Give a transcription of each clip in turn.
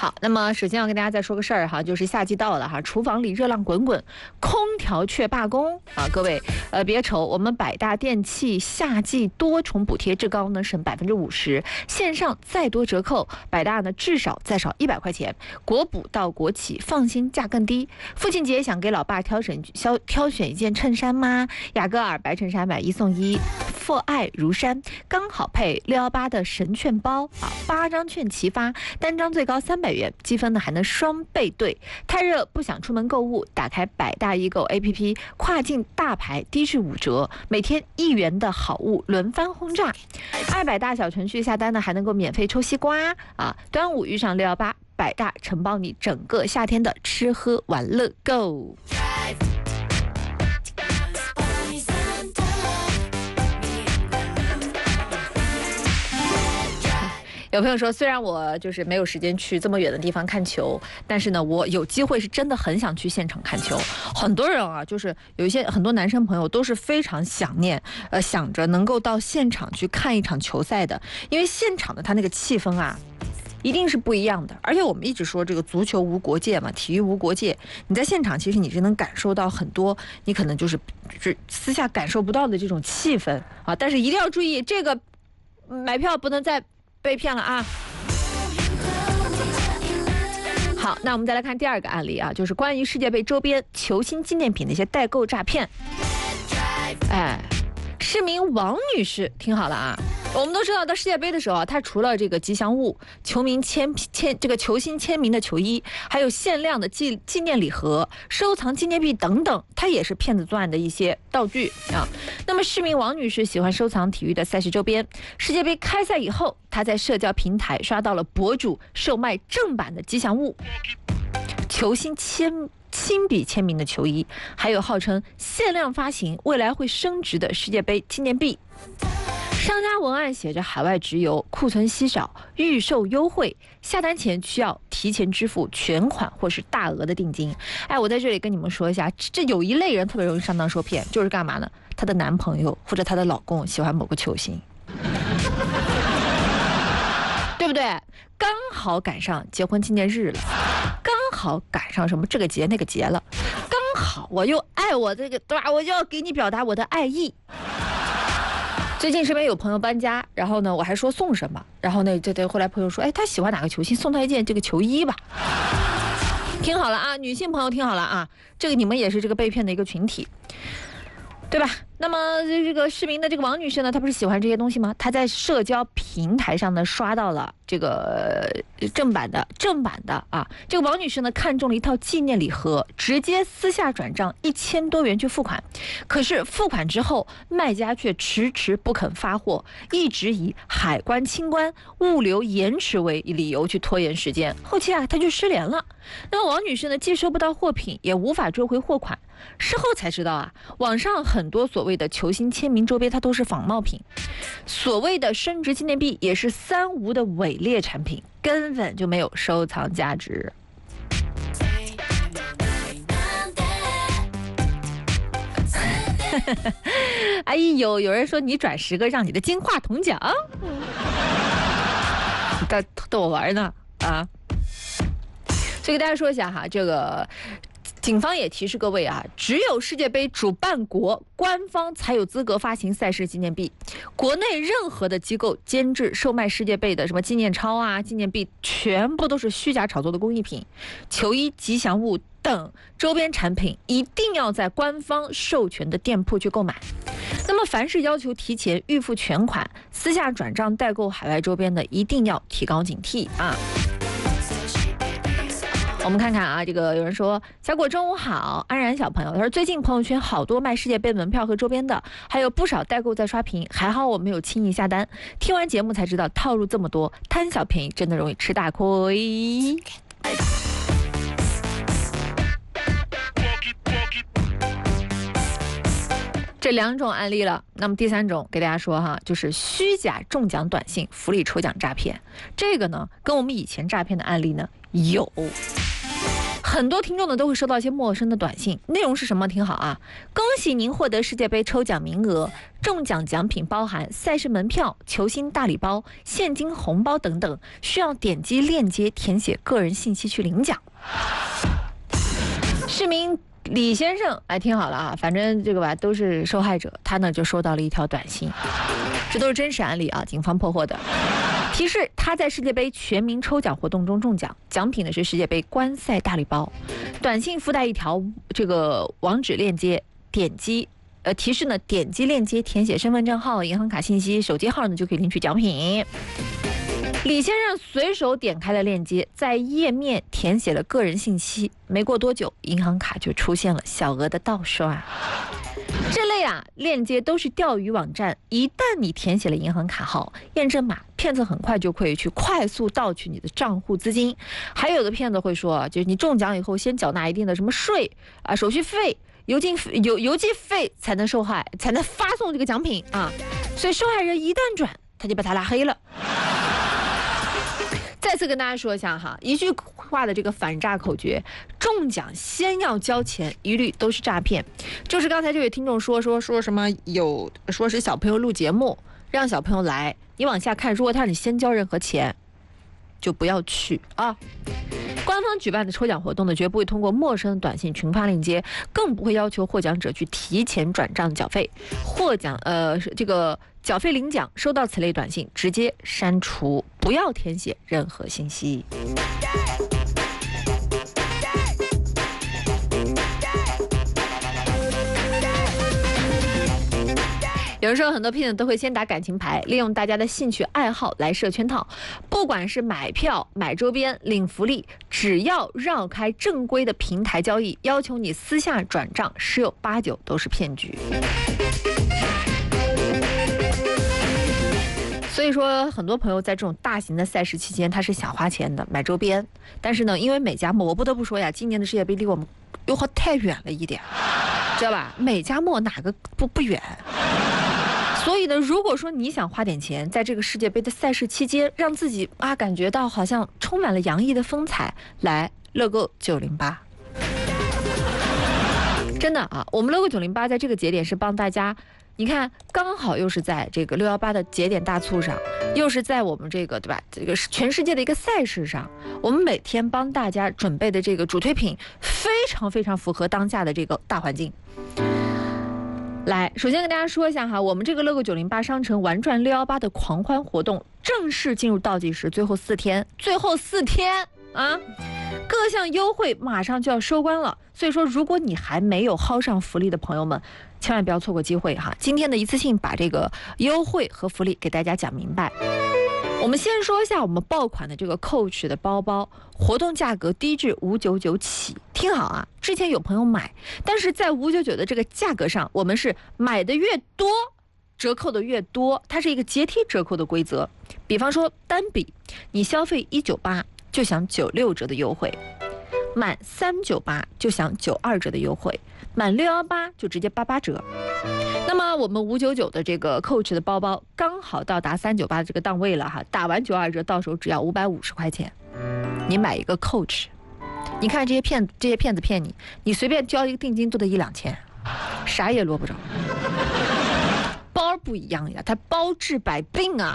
好，那么首先要跟大家再说个事儿哈，就是夏季到了哈，厨房里热浪滚滚，空调却罢工啊！各位，别愁，我们百大电器夏季多重补贴，最高呢省50%，线上再多折扣，百大呢至少再少100块钱，国补到国企，放心价更低。父亲节想给老爸挑选一件衬衫吗？雅戈尔白衬衫买1送1，父爱如山，刚好配618的神券包啊，8张券齐发，单张最高300元，积分呢还能双倍兑。太热不想出门购物，打开百大易购 APP， 跨境大牌低至5折，每天1元的好物轮番轰炸。200大小程序下单呢还能够免费抽西瓜啊！端午遇上618，百大承包你整个夏天的吃喝玩乐购。有朋友说，虽然我就是没有时间去这么远的地方看球，但是呢，我有机会是真的很想去现场看球。很多人啊，就是有一些很多男生朋友都是非常想念，想着能够到现场去看一场球赛的，因为现场的他那个气氛啊，一定是不一样的。而且我们一直说这个足球无国界嘛，体育无国界，你在现场其实你是能感受到很多你可能就是私下感受不到的这种气氛啊。但是一定要注意，这个买票不能再被骗了啊！好，那我们再来看第二个案例啊，就是关于世界杯周边球星纪念品的一些代购诈骗。市民王女士，听好了啊！我们都知道，到世界杯的时候，它除了这个吉祥物、球星签名的球衣，还有限量的纪念礼盒、收藏纪念币等等，它也是骗子作案的一些道具啊。那么，市民王女士喜欢收藏体育的赛事周边，世界杯开赛以后，她在社交平台刷到了博主售卖正版的吉祥物、球星亲笔签名的球衣，还有号称限量发行、未来会升值的世界杯纪念币。商家文案写着海外直邮，库存稀少，预售优惠，下单前需要提前支付全款或是大额的定金。我在这里跟你们说一下，这有一类人特别容易上当受骗，就是干嘛呢？她的男朋友或者她的老公喜欢某个球星，对不对？刚好赶上结婚纪念日了，刚好赶上什么这个节那个节了，刚好我又爱我这个，对吧？我就要给你表达我的爱意。最近身边有朋友搬家，然后呢，我还说送什么，然后呢，后来朋友说，他喜欢哪个球星，送他一件这个球衣吧。听好了啊，女性朋友听好了啊，这个你们也是这个被骗的一个群体，对吧？那么这个市民的这个王女士呢，她不是喜欢这些东西吗？她在社交平台上呢刷到了这个正版的啊。这个王女士呢看中了一套纪念礼盒，直接私下转账1000多元去付款。可是付款之后，卖家却迟迟不肯发货，一直以海关清关、物流延迟为理由去拖延时间。后期啊，她就失联了。那么王女士呢，既收不到货品，也无法追回货款。事后才知道啊，网上很多所谓的球星签名周边，它都是仿冒品，所谓的升值纪念币也是3无的伪劣产品，根本就没有收藏价值。哎呦，有人说你转10个让你的金话筒奖，逗我玩呢啊！所以给大家说一下哈，这个警方也提示各位啊，只有世界杯主办国官方才有资格发行赛事纪念币，国内任何的机构监制售卖世界杯的什么纪念钞啊、纪念币，全部都是虚假炒作的工艺品。球衣、吉祥物等周边产品一定要在官方授权的店铺去购买。那么凡是要求提前预付全款、私下转账代购海外周边的，一定要提高警惕啊！我们看看啊，这个有人说小果中午好，安然小朋友，他说最近朋友圈好多卖世界杯门票和周边的，还有不少代购在刷屏，还好我没有轻易下单。听完节目才知道套路这么多，贪小便宜真的容易吃大亏。这2种案例了，那么第3种给大家说哈，就是虚假中奖短信、福利抽奖诈骗。这个呢，跟我们以前诈骗的案例呢有很多听众呢都会收到一些陌生的短信，内容是什么？挺好啊！恭喜您获得世界杯抽奖名额，中奖奖品包含赛事门票、球星大礼包、现金红包等等，需要点击链接填写个人信息去领奖。市民李先生，哎，听好了啊，反正这个吧都是受害者，他呢就收到了一条短信，这都是真实案例啊，警方破获的。提示他在世界杯全民抽奖活动中中奖，奖品呢是世界杯观赛大礼包，短信附带一条这个网址链接，提示呢点击链接填写身份证号、银行卡信息、手机号呢就可以领取奖品。李先生随手点开了链接，在页面填写了个人信息，没过多久，银行卡就出现了小额的盗刷。这类链接都是钓鱼网站，一旦你填写了银行卡号、验证码，骗子很快就可以去快速盗取你的账户资金。还有的骗子会说，就是你中奖以后先缴纳一定的什么税啊、手续费、邮寄费才能发送这个奖品啊。所以受害人一旦转，他就把他拉黑了。再次跟大家说一下哈，一句话的这个反诈口诀，中奖先要交钱，一律都是诈骗。就是刚才这位听众说什么说是小朋友录节目，让小朋友来，你往下看，如果他让你先交任何钱，就不要去啊。官方举办的抽奖活动呢，绝不会通过陌生的短信群发链接，更不会要求获奖者去提前转账缴费。这个缴费领奖，收到此类短信直接删除，不要填写任何信息。有的时候很多骗子都会先打感情牌，利用大家的兴趣爱好来设圈套，不管是买票、买周边、领福利，只要绕开正规的平台交易，要求你私下转账，十有八九都是骗局。所以说，很多朋友在这种大型的赛事期间，他是想花钱的买周边，但是呢，因为美加墨，我不得不说呀，今年的世界杯离我们又太远了一点，知道吧？美加墨哪个不远？所以呢，如果说你想花点钱，在这个世界杯的赛事期间，让自己感觉到好像充满了洋溢的风采，来乐购908。真的啊，我们乐购908在这个节点是帮大家，你看刚好又是在这个618的节点大促上，又是在我们这个对吧？这个全世界的一个赛事上，我们每天帮大家准备的这个主推品非常非常符合当下的这个大环境。来，首先跟大家说一下哈，我们这个乐购908商城玩转618的狂欢活动正式进入倒计时，最后4天啊，各项优惠马上就要收官了。所以说，如果你还没有薅上福利的朋友们，千万不要错过机会哈。今天的一次性把这个优惠和福利给大家讲明白。我们先说一下我们爆款的这个 Coach 的包包，活动价格低至599起。听好啊，之前有朋友买，但是在599的这个价格上，我们是买的越多，折扣的越多，它是一个阶梯折扣的规则。比方说单笔，你消费198就享96折的优惠，满398就享92折的优惠，满618就直接88折。那么我们599的这个 Coach 的包包刚好到达398的这个档位了哈，打完92折到手只要550块钱。你买一个 Coach， 你看这些骗子骗你，你随便交一个定金都得1-2千，啥也落不着。包不一样呀，它包治百病啊。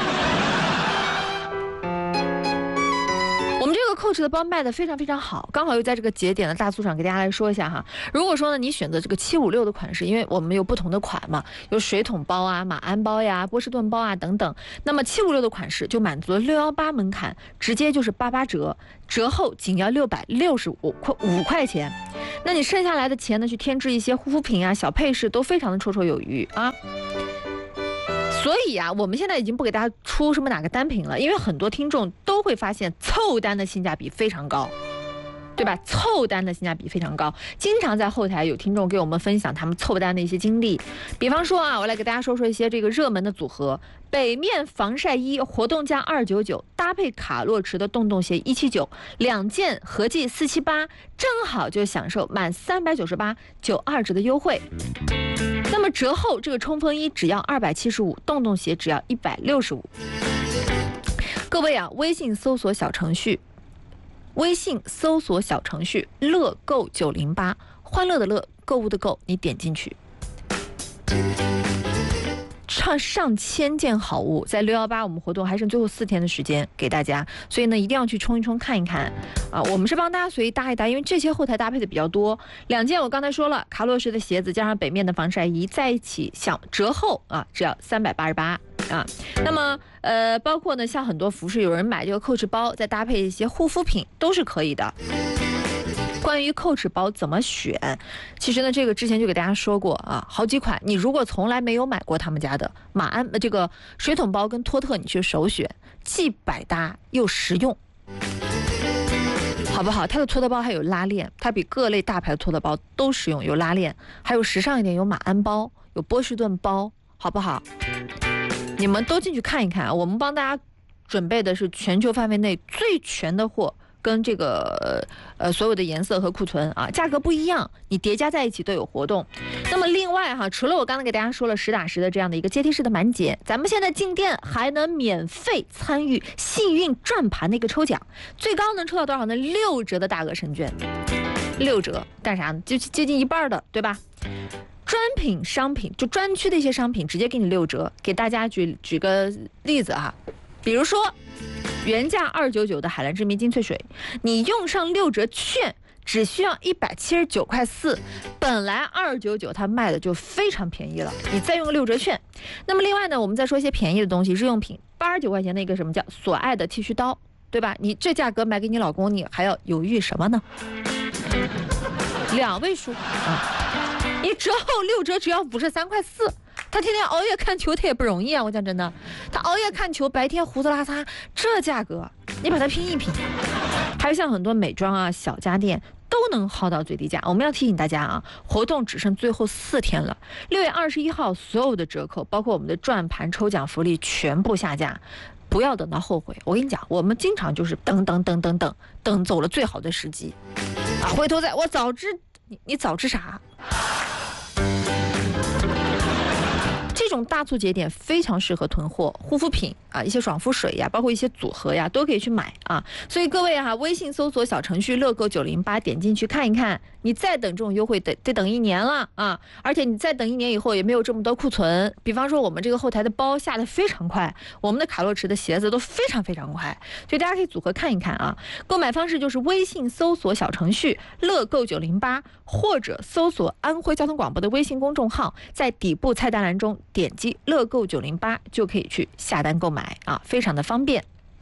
我们这个 Coach 的包卖的非常非常好，刚好又在这个节点的大促上给大家来说一下哈。如果说呢你选择这个756的款式，因为我们有不同的款嘛，有水桶包啊、马鞍包呀、波士顿包啊等等，那么756的款式就满足了618门槛，直接就是88折，折后仅要665块钱。那你剩下来的钱呢，去添置一些护肤品啊、小配饰，都非常的绰绰有余啊。所以啊，我们现在已经不给大家出什么哪个单品了，因为很多听众都会发现凑单的性价比非常高，对吧？凑单的性价比非常高，经常在后台有听众给我们分享他们凑单的一些经历。比方说啊，我来给大家说一些这个热门的组合：北面防晒衣活动价299，搭配卡洛驰的洞洞鞋179，2件合计478，正好就享受满39892折的优惠。那么折后这个冲锋衣只要275，洞洞鞋只要165。各位啊，微信搜索小程序微信搜索小程序乐购908，欢乐的乐，购物的购，你点进去。上千件好物，在618我们活动还剩最后4天的时间给大家，所以呢一定要去冲一冲看一看啊！我们是帮大家随意搭一搭，因为这些后台搭配的比较多。2件我刚才说了，卡洛士的鞋子加上北面的防晒衣在一起，想折后啊，只要388啊。那么包括呢像很多服饰，有人买这个Coach包，再搭配一些护肤品都是可以的。关于Coach包怎么选，其实呢，这个之前就给大家说过啊，好几款。你如果从来没有买过他们家的马鞍这个水桶包跟托特，你去首选，既百搭又实用，好不好？它的托特包还有拉链，它比各类大牌的托特包都实用，有拉链，还有时尚一点，有马鞍包，有波士顿包，好不好？你们都进去看一看啊！我们帮大家准备的是全球范围内最全的货。跟这个所有的颜色和库存啊，价格不一样，你叠加在一起都有活动。那么另外哈，除了我刚才给大家说了实打实的这样的一个阶梯式的满减，咱们现在进店还能免费参与幸运转盘的一个抽奖，最高能抽到多少呢？6折的大额神券，6折干啥呢？就接近一半的，对吧？专品商品就专区的一些商品直接给你6折。给大家举个例子啊，比如说。原价299的海蓝之谜精粹水，你用上6折券，只需要179.4块，本来299它卖的就非常便宜了，你再用个6折券。那么另外呢，我们再说一些便宜的东西，日用品，89块钱的一个什么叫所爱的剃须刀，对吧？你这价格买给你老公，你还要犹豫什么呢？2位数啊，你折后6折只要53.4块。他天天熬夜看球，他也不容易啊！我讲真的，他熬夜看球，白天胡子拉碴，这价格你把它拼一拼。还有像很多美妆啊、小家电都能薅到最低价。我们要提醒大家啊，活动只剩最后4天了，6月21号所有的折扣，包括我们的转盘抽奖福利全部下架，不要等到后悔。我跟你讲，我们经常就是等走了最好的时机啊，回头再我早知你早知啥？这种大促节点非常适合囤货，护肤品啊，一些爽肤水呀，包括一些组合呀，都可以去买啊。所以各位哈，微信搜索小程序乐购908，点进去看一看。你再等这种优惠得等1年了啊！而且你再等1年以后也没有这么多库存。比方说我们这个后台的包下的非常快，我们的卡洛驰的鞋子都非常快，所以大家可以组合看一看啊。购买方式就是微信搜索小程序乐购908，或者搜索安徽交通广播的微信公众号，在底部菜单栏中点击乐购908就可以去下单购买啊，非常的方便。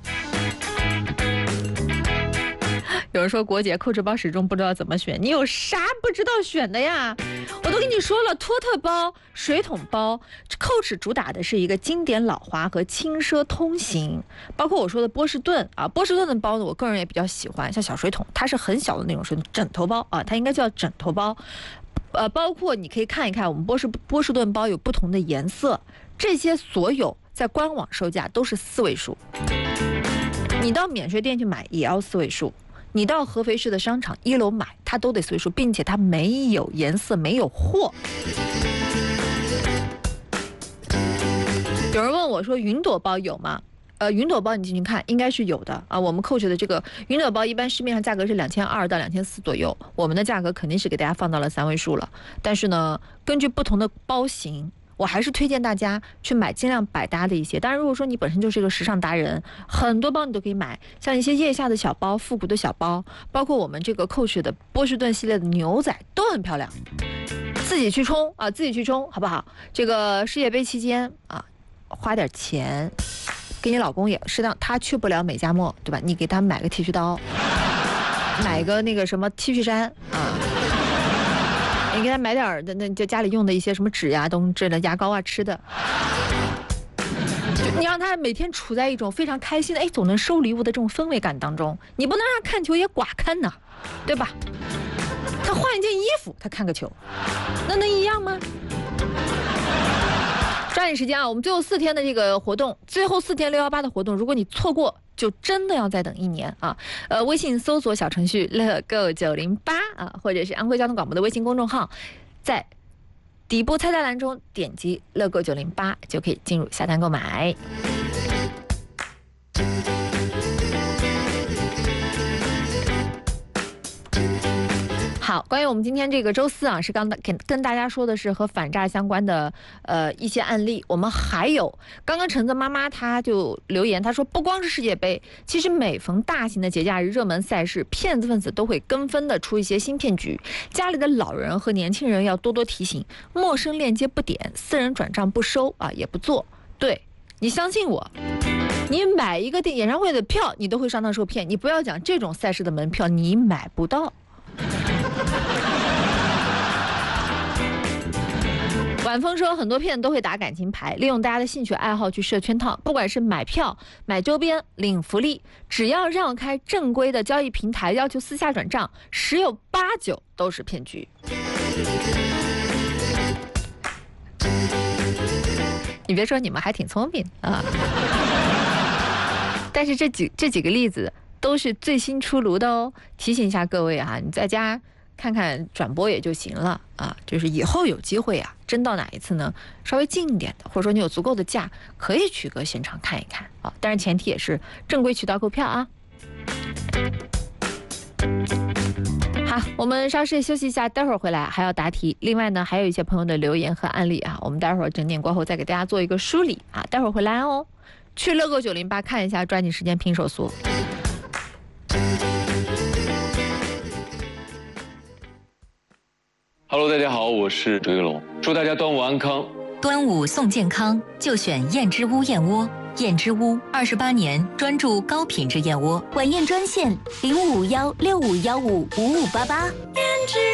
有人说国姐Coach包始终不知道怎么选，你有啥不知道选的呀？我都跟你说了，托特包、水桶包，Coach主打的是一个经典老滑和轻奢通行，包括我说的波士顿啊，波士顿的包呢，我个人也比较喜欢，像小水桶，它是很小的那种是枕头包啊，它应该叫枕头包。包括你可以看一看我们波士顿包有不同的颜色，这些所有在官网售价都是4位数，你到免税店去买也要4位数。你到合肥市的商场1楼买，它都得4位数，并且它没有颜色，没有货。有人问我说云朵包有吗？云朵包你进去看应该是有的啊。我们Coach的这个云朵包一般市面上价格是2200到2400左右，我们的价格肯定是给大家放到了3位数了。但是呢，根据不同的包型，我还是推荐大家去买尽量百搭的一些。当然如果说你本身就是一个时尚达人，很多包你都可以买，像一些腋下的小包、复古的小包，包括我们这个Coach的波士顿系列的牛仔都很漂亮。自己去冲啊，自己去冲好不好？这个世界杯期间啊，花点钱给你老公也适当，他去不了美加墨对吧？你给他买个剃须刀，买个那个什么 T 恤衫啊，你给他买点的那就家里用的一些什么纸呀、之类的牙膏啊、吃的，你让他每天处在一种非常开心的总能收礼物的这种氛围感当中，你不能让他看球也寡看呐，对吧？他换一件衣服他看个球，那能一样吗？抓紧时间啊！我们最后4天的这个活动，最后4天618的活动，如果你错过，就真的要再等1年啊！微信搜索小程序乐购908啊，或者是安徽交通广播的微信公众号，在底部菜单栏中点击乐购908就可以进入下单购买。 好，关于我们今天这个周四啊，是跟大家说的是和反诈相关的一些案例。我们还有刚刚橙子妈妈她就留言，她说不光是世界杯，其实每逢大型的节假日、热门赛事，骗子分子都会跟风的出一些新骗局。家里的老人和年轻人要多多提醒，陌生链接不点，私人转账不收啊，也不做。对，你相信我。你买一个演唱会的票，你都会上当受骗。你不要讲这种赛事的门票，你买不到。晚风说，很多骗子都会打感情牌，利用大家的兴趣爱好去设圈套，不管是买票、买周边、领福利，只要绕开正规的交易平台，要求私下转账，十有八九都是骗局。你别说，你们还挺聪明啊。但是这几个例子都是最新出炉的哦，提醒一下各位啊，你在家看看转播也就行了啊。就是以后有机会啊，真到哪一次呢，稍微近一点的，或者说你有足够的假，可以去个现场看一看啊。但是前提也是正规渠道购票啊。好，我们稍事休息一下，待会儿回来还要答题。另外呢，还有一些朋友的留言和案例啊，我们待会儿整点过后再给大家做一个梳理啊。待会儿回来哦。去乐购908看一下，抓紧时间拼手速。 Hello， 大家好，我是周玉龙，祝大家端午安康。 端午送健康，就选燕之屋燕窝。燕之屋28年专注高品质燕窝， 晚宴专线055165155588。燕之